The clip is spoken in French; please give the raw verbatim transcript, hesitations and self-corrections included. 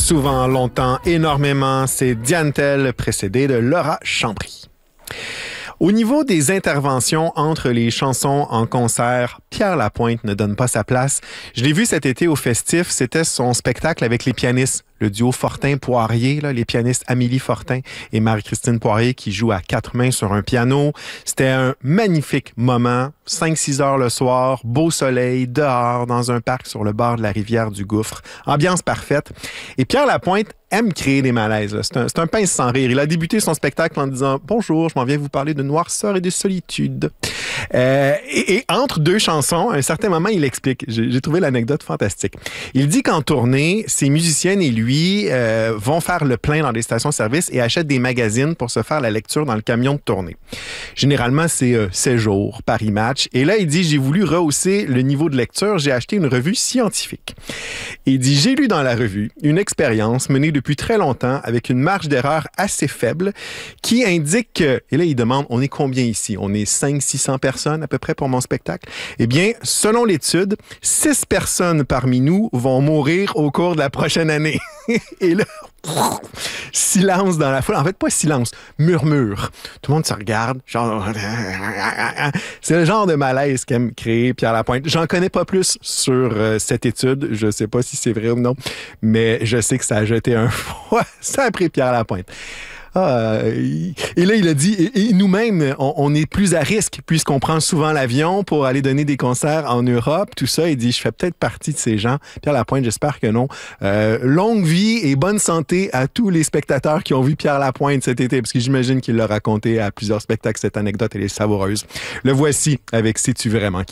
souvent, longtemps, énormément. C'est Diane Tell, précédée de Laura Champry. Au niveau des interventions entre les chansons en concert, Pierre Lapointe ne donne pas sa place. Je l'ai vu cet été au Festif, c'était son spectacle avec les pianistes, le duo Fortin-Poirier, là, les pianistes Amélie Fortin et Marie-Christine Poirier qui jouent à quatre mains sur un piano. C'était un magnifique moment, cinq six heures le soir, beau soleil, dehors, dans un parc sur le bord de la rivière du Gouffre. Ambiance parfaite. Et Pierre Lapointe aime créer des malaises. Là. C'est un, c'est un pince sans rire. Il a débuté son spectacle en disant « Bonjour, je m'en viens vous parler de noirceur et de solitude. Euh, » et, et entre deux chansons, à un certain moment, il explique. J'ai, j'ai trouvé l'anecdote fantastique. Il dit qu'en tournée, ses musiciennes et lui euh, vont faire le plein dans des stations-service et achètent des magazines pour se faire la lecture dans le camion de tournée. Généralement, c'est euh, Séjour, Paris Match. Et là, il dit « J'ai voulu rehausser le niveau de lecture. J'ai acheté une revue scientifique. » Et il dit « J'ai lu dans la revue une expérience menée depuis très longtemps avec une marge d'erreur assez faible qui indique que, et là il demande, on est combien ici? On est cinq cents six cents personnes à peu près pour mon spectacle? Eh bien, selon l'étude, six personnes parmi nous vont mourir au cours de la prochaine année. Et là, silence dans la foule. En fait, pas silence, murmure. Tout le monde se regarde. Genre... C'est le genre de malaise qu'aime créer Pierre Lapointe. J'en connais pas plus sur euh, cette étude. Je sais pas si c'est vrai ou non, mais je sais que ça a jeté un froid. Ça a pris Pierre Lapointe. Ah, et là, il a dit, et, et nous-mêmes, on, on est plus à risque puisqu'on prend souvent l'avion pour aller donner des concerts en Europe, tout ça. Il dit, je fais peut-être partie de ces gens. Pierre Lapointe, j'espère que non. Euh, longue vie et bonne santé à tous les spectateurs qui ont vu Pierre Lapointe cet été, parce que j'imagine qu'il l'a raconté à plusieurs spectacles, cette anecdote, elle est savoureuse. Le voici avec « Sais-tu vraiment qui tu es » ?